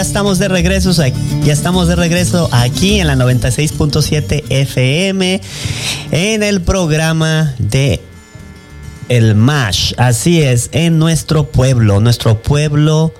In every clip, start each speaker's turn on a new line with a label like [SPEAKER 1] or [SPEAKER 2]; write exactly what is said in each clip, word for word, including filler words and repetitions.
[SPEAKER 1] estamos de regreso, ya estamos de regreso aquí en la noventa y seis punto siete F M en el programa de El Mash. Así es, en nuestro pueblo, nuestro pueblo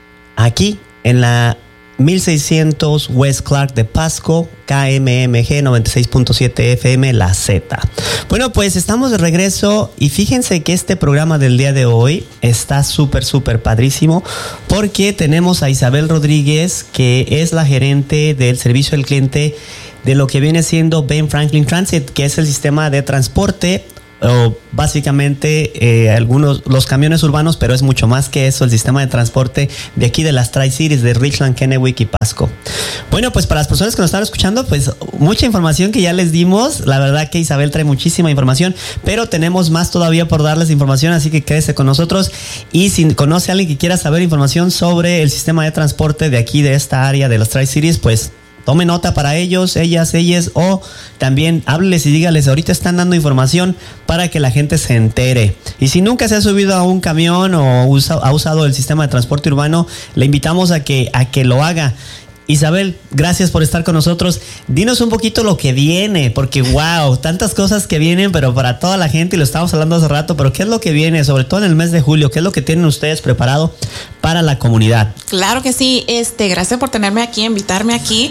[SPEAKER 1] aquí en la mil seiscientos West Clark de Pasco, K M M G noventa y seis punto siete F M, La Z. Bueno, pues estamos de regreso y fíjense que este programa del día de hoy está súper, súper padrísimo porque tenemos a Isabel Rodríguez, que es la gerente del servicio al cliente de lo que viene siendo Ben Franklin Transit, que es el sistema de transporte o básicamente eh, algunos los camiones urbanos, pero es mucho más que eso, el sistema de transporte de aquí de las Tri-Cities de Richland, Kennewick y Pasco. Bueno, pues para las personas que nos están escuchando, pues mucha información que ya les dimos. La verdad que Isabel trae muchísima información, pero tenemos más todavía por darles información, así que quédese con nosotros. Y si conoce a alguien que quiera saber información sobre el sistema de transporte de aquí, de esta área de las Tri-Cities, pues tome nota para ellos, ellas, ellas, o también hábleles y dígales, ahorita están dando información para que la gente se entere. Y si nunca se ha subido a un camión o usa, ha usado el sistema de transporte urbano, le invitamos a que, a que lo haga. Isabel, gracias por estar con nosotros. Dinos un poquito lo que viene, porque wow, tantas cosas que vienen, pero para toda la gente, y lo estábamos hablando hace rato, pero ¿qué es lo que viene? Sobre todo en el mes de julio, ¿qué es lo que tienen ustedes preparado para la comunidad?
[SPEAKER 2] Claro que sí, este, gracias por tenerme aquí, invitarme aquí.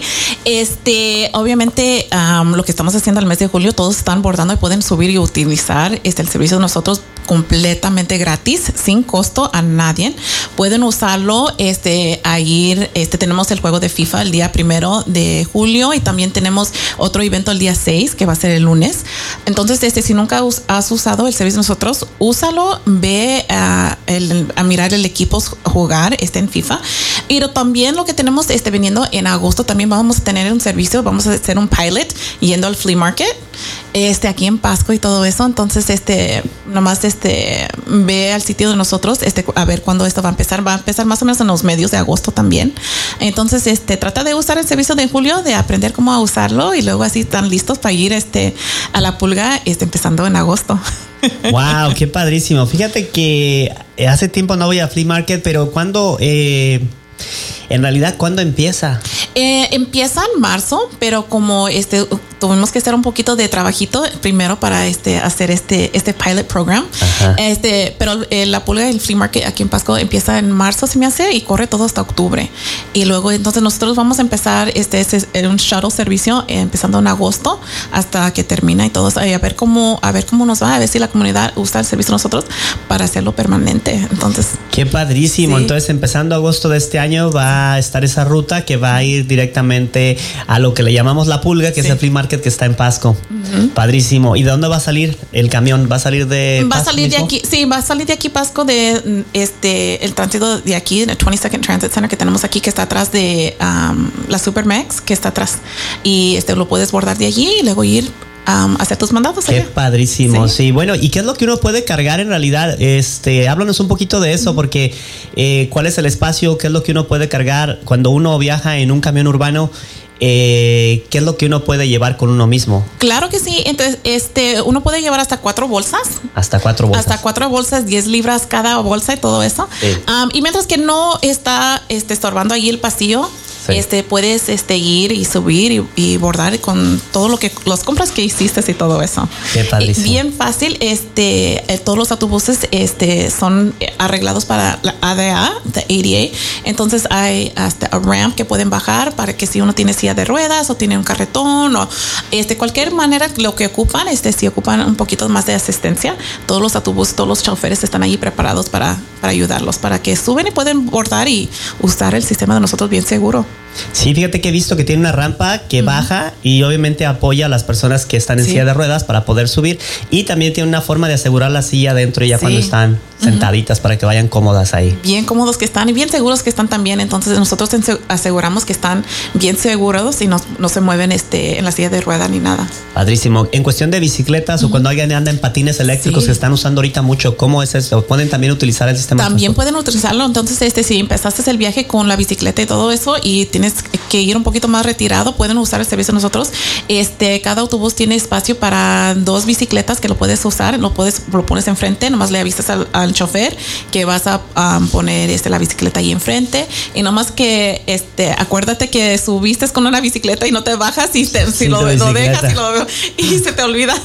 [SPEAKER 2] Este, obviamente, um, lo que estamos haciendo el mes de julio, todos están bordando y pueden subir y utilizar este, el servicio de nosotros completamente gratis, sin costo a nadie. Pueden usarlo, este, a ir, este, tenemos el juego de FIFA el día primero de julio y también tenemos otro evento el día seis, que va a ser el lunes. Entonces, este, si nunca has usado el servicio de nosotros, úsalo, ve a, el, a mirar el equipo jugar este, en FIFA. Pero también lo que tenemos este, veniendo en agosto, también vamos a tener un servicio, vamos a hacer un pilot yendo al flea market, este, aquí en Pasco y todo eso. Entonces, este, nomás este, ve al sitio de nosotros, este, a ver cuándo esto va a empezar. Va a empezar más o menos en los medios de agosto también. Entonces, este, trata de usar el servicio de julio, de aprender cómo a usarlo y luego así están listos para ir este, a la pulga, este, empezando en agosto.
[SPEAKER 1] Wow, qué padrísimo. Fíjate que hace tiempo no voy a flea market, pero ¿cuándo, eh, en realidad, cuándo empieza?
[SPEAKER 2] Eh, empieza en marzo, pero como este tuvimos que hacer un poquito de trabajito primero para este hacer este este pilot program. Ajá. Este, pero eh, la pulga del flea market aquí en Pasco empieza en marzo, se me hace, y corre todo hasta octubre. Y luego entonces nosotros vamos a empezar este, este un shuttle servicio eh, empezando en agosto hasta que termina y todo, a ver cómo a ver cómo nos va, a ver si la comunidad usa el servicio de nosotros para hacerlo permanente. Entonces,
[SPEAKER 1] qué padrísimo. Sí. Entonces, empezando agosto de este año va a estar esa ruta que va a ir directamente a lo que le llamamos la pulga, que sí, es el flea market que está en Pasco. Uh-huh. Padrísimo. ¿Y de dónde va a salir el camión? ¿Va a salir de
[SPEAKER 2] Va
[SPEAKER 1] Pasco
[SPEAKER 2] a salir
[SPEAKER 1] mismo?
[SPEAKER 2] de aquí, sí, va a salir de aquí Pasco, de este el tránsito de aquí, en el twenty-second Transit Center que tenemos aquí, que está atrás de um, la Supermax, que está atrás. Y este lo puedes bordar de allí y luego ir Um, hacer tus mandados.
[SPEAKER 1] Qué
[SPEAKER 2] allá.
[SPEAKER 1] Padrísimo, sí. sí. Bueno, ¿y qué es lo que uno puede cargar en realidad? Este, háblanos un poquito de eso, uh-huh. porque eh, ¿cuál es el espacio? ¿Qué es lo que uno puede cargar cuando uno viaja en un camión urbano? Eh, ¿Qué es lo que uno puede llevar con uno mismo?
[SPEAKER 2] Claro que sí. Entonces, este, uno puede llevar hasta cuatro bolsas.
[SPEAKER 1] Hasta cuatro bolsas.
[SPEAKER 2] Hasta cuatro bolsas, diez libras cada bolsa y todo eso. Sí. Um, y mientras que no está este, estorbando ahí el pasillo, sí, este, puedes este, ir y subir y, y bordar con todo lo que, las compras que hiciste y todo eso.
[SPEAKER 1] Qué padrísimo.
[SPEAKER 2] Bien fácil. Este, todos los autobuses este, son arreglados para la A D A, the A D A. Entonces hay hasta a ramp que pueden bajar para que si uno tiene silla de ruedas o tiene un carretón o este, cualquier manera lo que ocupan, este, si ocupan un poquito más de asistencia, todos los autobuses, todos los choferes están ahí preparados para, para ayudarlos, para que suben y pueden bordar y usar el sistema de nosotros bien seguro.
[SPEAKER 1] Sí, fíjate que he visto que tiene una rampa que uh-huh. baja y obviamente apoya a las personas que están en sí. silla de ruedas para poder subir, y también tiene una forma de asegurar la silla adentro ya sí. cuando están sentaditas uh-huh. para que vayan cómodas ahí.
[SPEAKER 2] Bien cómodos que están y bien seguros que están también. Entonces nosotros aseguramos que están bien seguros y no, no se mueven este, en la silla de ruedas ni nada.
[SPEAKER 1] Padrísimo. En cuestión de bicicletas uh-huh. o cuando alguien anda en patines eléctricos sí. que están usando ahorita mucho, ¿cómo es eso? ¿Pueden también utilizar el sistema?
[SPEAKER 2] También pueden utilizarlo. Entonces, este, si empezaste el viaje con la bicicleta y todo eso y tienes tienes que ir un poquito más retirado, pueden usar el servicio de nosotros. Este, cada autobús tiene espacio para dos bicicletas que lo puedes usar, lo puedes, lo pones enfrente, nomás le avisas al, al chofer que vas a um, poner este, la bicicleta ahí enfrente, y nomás que este, acuérdate que subiste con una bicicleta y no te bajas y te, si lo, lo dejas y, lo, y se te olvida.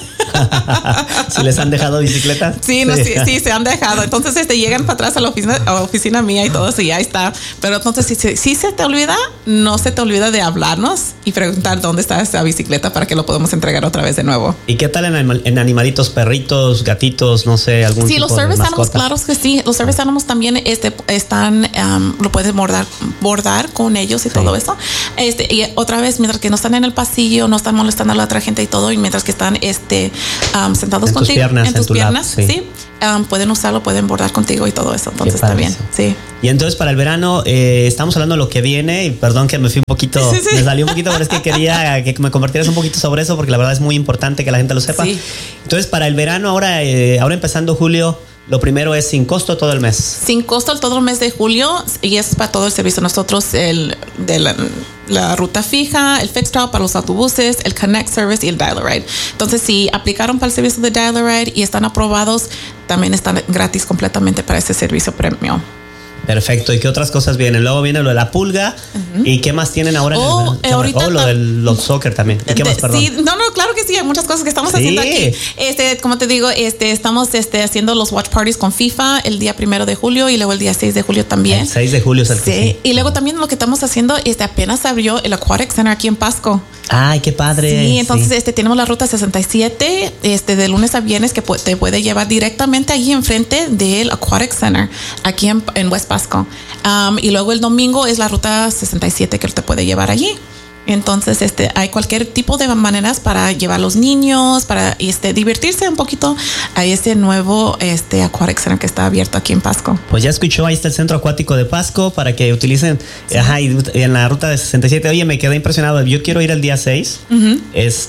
[SPEAKER 1] ¿Si les han dejado bicicletas?
[SPEAKER 2] Sí, no, sí. sí, sí, se han dejado. Entonces este, llegan para atrás a la oficina, a la oficina mía y todo, y ahí está. Pero entonces si, si, si se te olvida, no se te olvida de hablarnos y preguntar dónde está esa bicicleta para que lo podamos entregar otra vez de nuevo.
[SPEAKER 1] ¿Y qué tal en, animal, en animalitos, perritos, gatitos, no sé, algún
[SPEAKER 2] sí,
[SPEAKER 1] tipo
[SPEAKER 2] los service
[SPEAKER 1] de
[SPEAKER 2] animals, claro que sí. Los service animals también este, están, um, lo puedes bordar, bordar con ellos y sí. todo eso. Este, y otra vez, mientras que no están en el pasillo, no están molestando a la otra gente y todo, y mientras que están este, um, sentados
[SPEAKER 1] en
[SPEAKER 2] contigo,
[SPEAKER 1] tus piernas,
[SPEAKER 2] en tus
[SPEAKER 1] en tu
[SPEAKER 2] piernas,
[SPEAKER 1] lap, sí.
[SPEAKER 2] sí. Um, pueden usarlo, pueden bordar contigo y todo eso. Entonces está bien. Sí.
[SPEAKER 1] Y entonces para el verano eh, estamos hablando de lo que viene, y perdón que me fui un poquito, sí, sí. me salió un poquito, pero es que quería que me compartieras un poquito sobre eso, porque la verdad es muy importante que la gente lo sepa. Sí. Entonces para el verano, ahora, eh, ahora empezando julio, lo primero es sin costo todo el mes.
[SPEAKER 2] Sin costo todo el mes de julio, y es para todo el servicio. Nosotros, el de la, la ruta fija, el fixed route para los autobuses, el Connect Service y el Dial-A-Ride. Entonces, si aplicaron para el servicio de Dial-A-Ride y están aprobados, también están gratis completamente para ese servicio premium.
[SPEAKER 1] Perfecto. ¿Y qué otras cosas vienen? Luego viene lo de la pulga. Uh-huh. ¿Y qué más tienen ahora?
[SPEAKER 2] Oh,
[SPEAKER 1] en el,
[SPEAKER 2] ahorita
[SPEAKER 1] oh, lo del los soccer también. ¿Y qué
[SPEAKER 2] de,
[SPEAKER 1] más, perdón?
[SPEAKER 2] Sí, no, no, claro que sí. Hay muchas cosas que estamos sí. haciendo aquí. Este, como te digo, este, estamos este, haciendo los watch parties con FIFA el día primero de julio y luego el día seis de julio también.
[SPEAKER 1] El seis de julio es el
[SPEAKER 2] sí.
[SPEAKER 1] que sí.
[SPEAKER 2] Y luego también lo que estamos haciendo es este, apenas abrió el Aquatic Center aquí en Pasco.
[SPEAKER 1] Ay, qué padre.
[SPEAKER 2] Sí, entonces sí. Este, tenemos la ruta sesenta y siete este, de lunes a viernes que te puede llevar directamente allí enfrente del Aquatic Center, aquí en, en West Pasco. Um, y luego el domingo es la ruta sesenta y siete que te puede llevar allí. Entonces, este, hay cualquier tipo de maneras para llevar a los niños, para este, divertirse un poquito a este nuevo este, Aquatic Center que está abierto aquí en Pasco.
[SPEAKER 1] Pues ya escuchó, ahí está el Centro Acuático de Pasco para que utilicen, sí. ajá, y en la ruta de sesenta y siete. Oye, me quedé impresionado. Yo quiero ir el día seis. Uh-huh.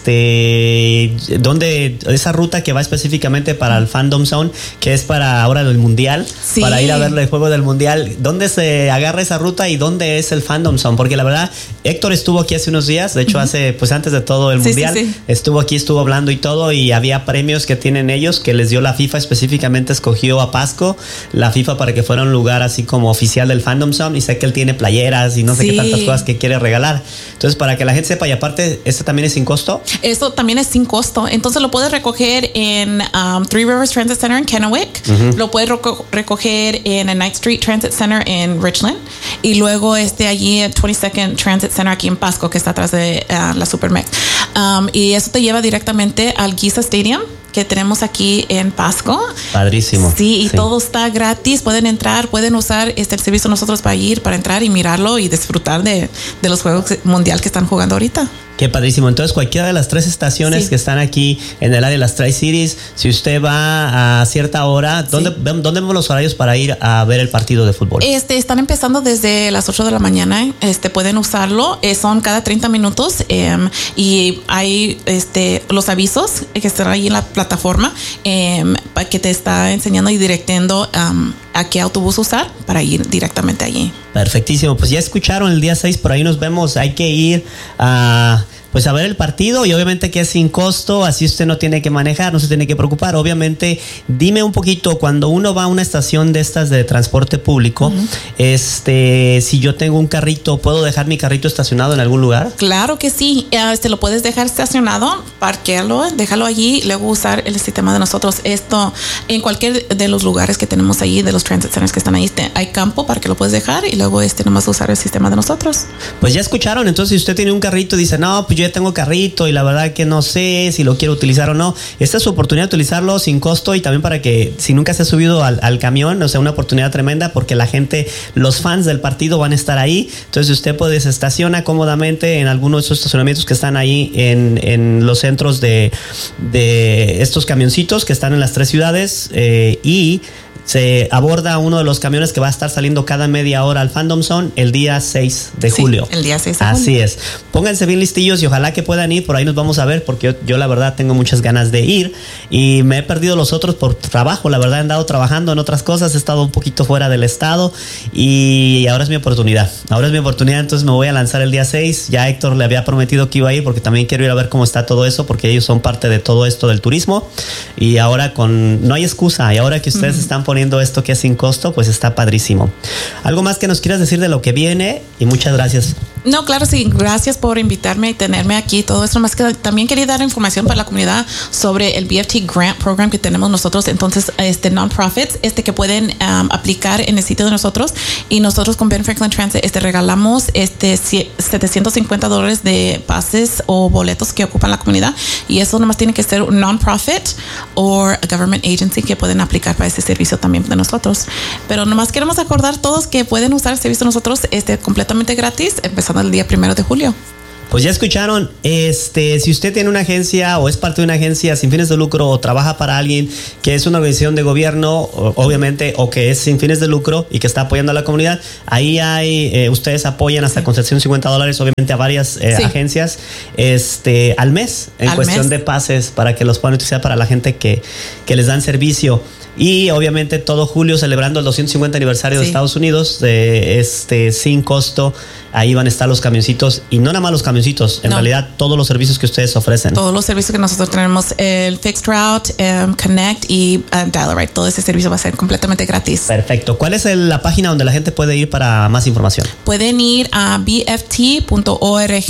[SPEAKER 1] Este, donde esa ruta que va específicamente para el Fandom Zone, que es para ahora el Mundial, sí. para ir a ver el juego del Mundial. ¿Dónde se agarra esa ruta y dónde es el Fandom Zone? Porque la verdad, Héctor estuvo aquí hace unos días, de hecho uh-huh. hace, pues antes de todo el sí, mundial, sí, sí. estuvo aquí, estuvo hablando y todo, y había premios que tienen ellos que les dio la FIFA, específicamente escogió a Pasco, la FIFA, para que fuera un lugar así como oficial del Fandom Zone, y sé que él tiene playeras y no sé sí. qué tantas cosas que quiere regalar. Entonces, para que la gente sepa, y aparte, ¿este también es sin costo?
[SPEAKER 2] Esto también es sin costo, entonces lo puedes recoger en um, Three Rivers Transit Center en Kennewick, uh-huh. lo puedes reco- recoger en el Ninth Street Transit Center en Richland, y luego este allí en twenty-second Transit Center aquí en Pasco, que está atrás de uh, la Supermex. Um, y eso te lleva directamente al Giza Stadium que tenemos aquí en Pasco.
[SPEAKER 1] Padrísimo.
[SPEAKER 2] Sí, y sí. todo está gratis. Pueden entrar, pueden usar este el servicio nosotros para ir, para entrar y mirarlo y disfrutar de, de los juegos mundial que están jugando ahorita.
[SPEAKER 1] Qué padrísimo. Entonces, cualquiera de las tres estaciones sí. que están aquí en el área de las Tri-Cities, si usted va a cierta hora, ¿dónde, sí. ¿dónde vemos los horarios para ir a ver el partido de fútbol?
[SPEAKER 2] Este, están empezando desde las ocho de la mañana. Este, pueden usarlo. Eh, son cada treinta minutos eh, y hay este, los avisos que están ahí en la plataforma eh, que te está enseñando y directando um, a qué autobús usar para ir directamente allí.
[SPEAKER 1] Perfectísimo. Pues ya escucharon, el día seis por ahí nos vemos. Hay que ir a... pues a ver el partido, y obviamente que es sin costo, así usted no tiene que manejar, no se tiene que preocupar. Obviamente, dime un poquito, cuando uno va a una estación de estas de transporte público, uh-huh. este, si yo tengo un carrito, ¿puedo dejar mi carrito estacionado en algún lugar?
[SPEAKER 2] Claro que sí, este lo puedes dejar estacionado, parquéalo, déjalo allí, luego usar el sistema de nosotros. Esto, en cualquier de los lugares que tenemos ahí, de los transit centers que están ahí, hay campo para que lo puedes dejar y luego este nomás usar el sistema de nosotros.
[SPEAKER 1] Pues ya escucharon, entonces si usted tiene un carrito y dice, no, pues yo ya tengo carrito y la verdad que no sé si lo quiero utilizar o no, esta es su oportunidad de utilizarlo sin costo, y también para que si nunca se ha subido al, al camión, o sea, una oportunidad tremenda, porque la gente, los fans del partido van a estar ahí. Entonces usted puede, se estaciona cómodamente en alguno de esos estacionamientos que están ahí en, en los centros de, de estos camioncitos que están en las tres ciudades, eh, y se aborda uno de los camiones que va a estar saliendo cada media hora al Fandom Zone el día seis de
[SPEAKER 2] sí,
[SPEAKER 1] julio.
[SPEAKER 2] El día seis de
[SPEAKER 1] Así
[SPEAKER 2] julio.
[SPEAKER 1] es. Pónganse bien listillos y ojalá que puedan ir. Por ahí nos vamos a ver porque yo, yo la verdad tengo muchas ganas de ir y me he perdido los otros por trabajo. La verdad he andado trabajando en otras cosas, he estado un poquito fuera del estado y ahora es mi oportunidad. Ahora es mi oportunidad, entonces me voy a lanzar el día seis. Ya Héctor le había prometido que iba a ir porque también quiero ir a ver cómo está todo eso porque ellos son parte de todo esto del turismo y ahora con no hay excusa y ahora que ustedes mm. están poniendo esto que es sin costo, pues está padrísimo. ¿Algo más que nos quieras decir de lo que viene? Y muchas gracias.
[SPEAKER 2] No, claro, sí. Gracias por invitarme y tenerme aquí. Todo esto más que también quería dar información para la comunidad sobre el B F T Grant Program que tenemos nosotros. Entonces, este non-profits, este que pueden um, aplicar en el sitio de nosotros y nosotros con Ben Franklin Transit, este regalamos este setecientos cincuenta dólares de pases o boletos que ocupan la comunidad y eso nomás tiene que ser un non-profit o a government agency que pueden aplicar para ese servicio también de nosotros. Pero nomás queremos acordar todos que pueden usar el servicio de nosotros este completamente gratis, empezando el día primero de julio.
[SPEAKER 1] Pues ya escucharon, este, si usted tiene una agencia o es parte de una agencia sin fines de lucro o trabaja para alguien que es una organización de gobierno, obviamente, o que es sin fines de lucro y que está apoyando a la comunidad, ahí hay, eh, ustedes apoyan hasta sí. con setecientos cincuenta dólares, obviamente, a varias eh, sí. agencias este, al mes, en al cuestión mes. de pases, para que los puedan utilizar para la gente que, que les dan servicio. Y obviamente todo julio celebrando el doscientos cincuenta aniversario sí. de Estados Unidos, eh, este, sin costo. Ahí van a estar los camioncitos y no nada más los camioncitos, en no. realidad todos los servicios que ustedes ofrecen.
[SPEAKER 2] Todos los servicios que nosotros tenemos, el Fixed Route, um, Connect y uh, Dial-A-Ride, todo ese servicio va a ser completamente gratis.
[SPEAKER 1] Perfecto. ¿Cuál es el, la página donde la gente puede ir para más información?
[SPEAKER 2] Pueden ir a b f t punto org.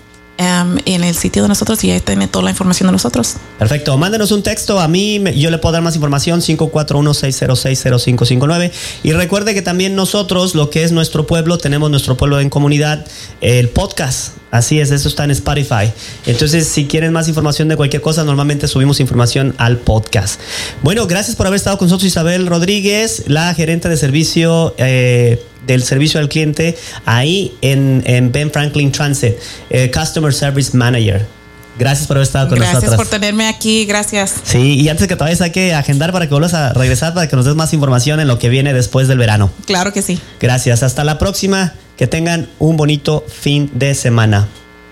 [SPEAKER 2] Um, en el sitio de nosotros y ahí tiene toda la información de nosotros.
[SPEAKER 1] Perfecto, mándenos un texto a mí, yo le puedo dar más información, cinco cuatro uno, seis cero seis, cero cinco cinco nueve, y recuerde que también nosotros, lo que es nuestro pueblo, tenemos nuestro pueblo en comunidad, el podcast. Así es, eso está en Spotify. Entonces, si quieren más información de cualquier cosa, normalmente subimos información al podcast. Bueno, gracias por haber estado con nosotros, Isabel Rodríguez, la gerente de servicio eh, del servicio al cliente ahí en, en Ben Franklin Transit, eh, Customer Service Manager. Gracias por haber estado con
[SPEAKER 2] gracias
[SPEAKER 1] nosotros.
[SPEAKER 2] Gracias por tenerme aquí, gracias.
[SPEAKER 1] Sí, y antes que te vayas hay que agendar para que vuelvas a regresar para que nos des más información en lo que viene después del verano.
[SPEAKER 2] Claro que sí.
[SPEAKER 1] Gracias, hasta la próxima. Que tengan un bonito fin de semana.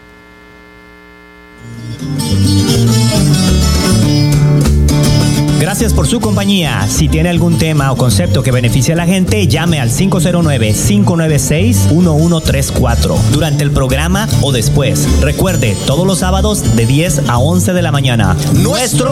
[SPEAKER 1] Gracias por su compañía. Si tiene algún tema o concepto que beneficie a la gente, llame al cinco cero nueve, cinco nueve seis, uno uno tres cuatro durante el programa o después. Recuerde, todos los sábados de diez a once de la mañana. Nuestro